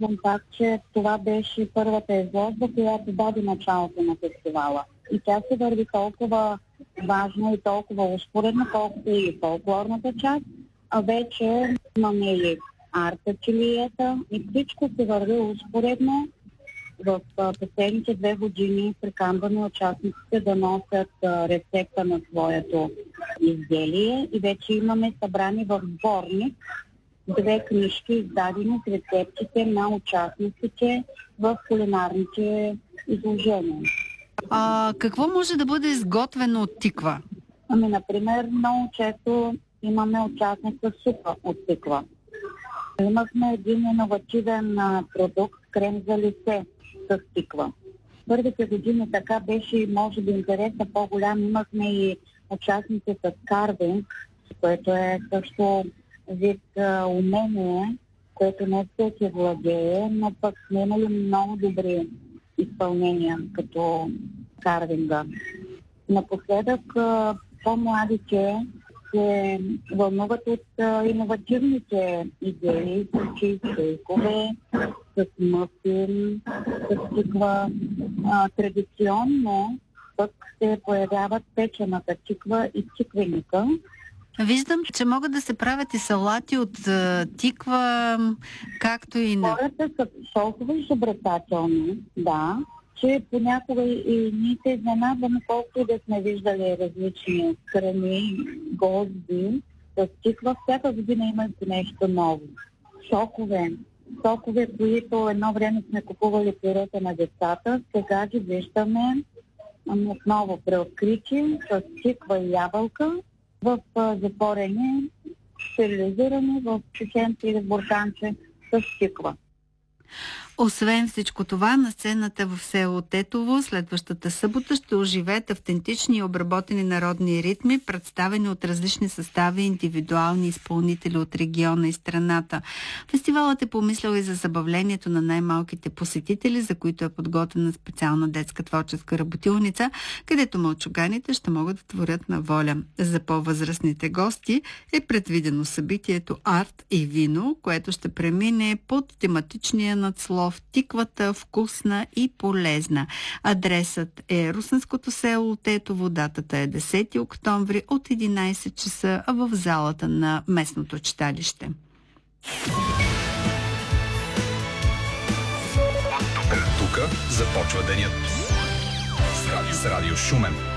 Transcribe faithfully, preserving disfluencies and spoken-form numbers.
казвам пак, че това беше първата изложба, която даде началото на фестивала. И тя се върви толкова важно и толкова успоредно, колкото и фолклорната част, а вече имаме и арт-ателиета и всичко се върви успоредно. В последните две години приканваме участниците да носят рецепта на своето изделие и вече имаме събрани в сборник две книжки, издадени с рецептите на участниците в кулинарните изложения. А какво може да бъде изготвено от тиква? Ами, например, много често имаме участница супа от тиква. Имахме един иновативен продукт, крем за лице с тиква. Първите години така беше, може би, интереса по-голям. Имахме и участници с карвинг, което е също вид а, умение, което не всеки владее, но пък сме имали много добри изпълнения като карвинга. Напоследък а, по-младите се вълнуват от а, иновативните идеи, с чизкейкове, с мъфин, с тиква. А, традиционно пък се появяват печената тиква и тиквеника. Виждам, че могат да се правят и салати от а, тиква, както и на... Хората са толкова изобретателни, да, че понякога и ние се изненадваме, колкото да сме виждали различни храни, гозби. С тиква всяка година има нещо ново. Сокове. Сокове, които едно време сме купували пюрета на децата, сега ги виждаме отново преоткрити с тиква и ябълка в затворени, стерилизирани в чешенци или бурканче с тиква. Освен всичко това, на сцената в село Тетово следващата събота ще оживеят автентични и обработени народни ритми, представени от различни състави и индивидуални изпълнители от региона и страната. Фестивалът е помислял и за забавлението на най-малките посетители, за които е подготвена специална детска творческа работилница, където мълчуганите ще могат да творят на воля. За по-възрастните гости е предвидено събитието Арт и вино, което ще премине под тематичния надслов "Тиквата вкусна и полезна". Адресът е Русенското село Тетово, датата е десети октомври от единайсет часа в залата на местното читалище. Тук започва денят с Радио Шумен.